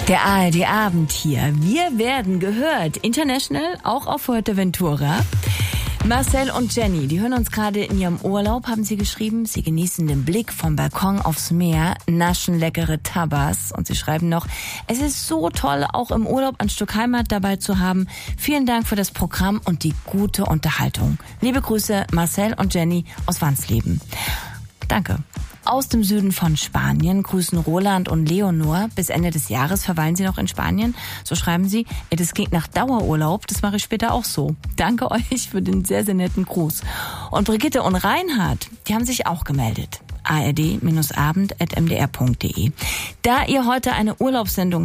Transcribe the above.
Der ARD-Abend hier. Wir werden gehört. International, auch auf Fuerteventura. Marcel und Jenny, die hören uns gerade in ihrem Urlaub, haben sie geschrieben. Sie genießen den Blick vom Balkon aufs Meer, naschen leckere Tabas. Und sie schreiben noch, es ist so toll, auch im Urlaub ein Stück Heimat dabei zu haben. Vielen Dank für das Programm und die gute Unterhaltung. Liebe Grüße, Marcel und Jenny aus Wansleben. Danke. Aus dem Süden von Spanien grüßen Roland und Leonor. Bis Ende des Jahres verweilen sie noch in Spanien. So schreiben sie, das klingt nach Dauerurlaub, das mache ich später auch so. Danke euch für den sehr, sehr netten Gruß. Und Brigitte und Reinhard, die haben sich auch gemeldet. ard-abend@mdr.de. Da ihr heute eine Urlaubssendung